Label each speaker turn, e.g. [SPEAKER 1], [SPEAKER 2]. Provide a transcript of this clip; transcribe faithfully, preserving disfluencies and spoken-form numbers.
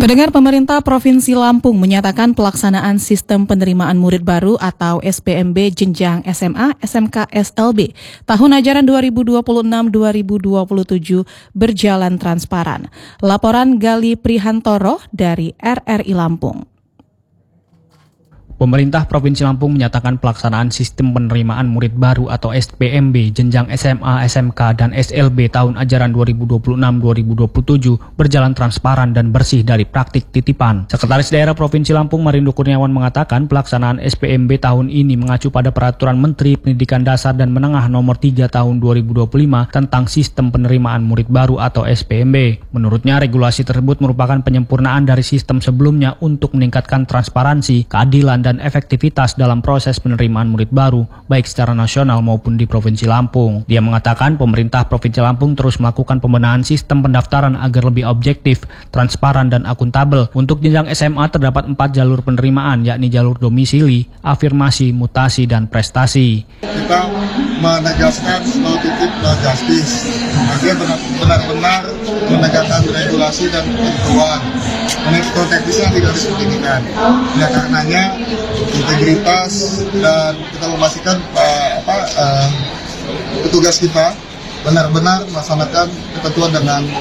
[SPEAKER 1] Pendengar, pemerintah Provinsi Lampung menyatakan pelaksanaan sistem penerimaan murid baru atau S P M B jenjang S M A, S M K, S L B tahun ajaran dua ribu dua puluh enam dua ribu dua puluh tujuh berjalan transparan. Laporan Gali Prihantoro dari R R I Lampung.
[SPEAKER 2] Pemerintah Provinsi Lampung menyatakan pelaksanaan sistem penerimaan murid baru atau S P M B jenjang S M A, S M K, dan S L B tahun ajaran dua ribu dua puluh enam dua ribu dua puluh tujuh berjalan transparan dan bersih dari praktik titipan. Sekretaris Daerah Provinsi Lampung Marindo Kurniawan mengatakan pelaksanaan S P M B tahun ini mengacu pada Peraturan Menteri Pendidikan Dasar dan Menengah Nomor tiga Tahun dua ribu dua puluh lima tentang sistem penerimaan murid baru atau S P M B. Menurutnya, regulasi tersebut merupakan penyempurnaan dari sistem sebelumnya untuk meningkatkan transparansi, keadilan, dan efektivitas dalam proses penerimaan murid baru, baik secara nasional maupun di Provinsi Lampung. Dia mengatakan pemerintah Provinsi Lampung terus melakukan pembenahan sistem pendaftaran agar lebih objektif, transparan, dan akuntabel. Untuk jenjang S M A terdapat empat jalur penerimaan, yakni jalur domisili, afirmasi, mutasi, dan prestasi.
[SPEAKER 3] Kita menegaskan slow titip dan justice, agar benar-benar menegakkan regulasi dan ketentuan. Menurut teknisnya tidak disepertikan. Ya, karenanya integritas dan kita memastikan uh, apa uh, petugas kita benar-benar melaksanakan ketentuan dengan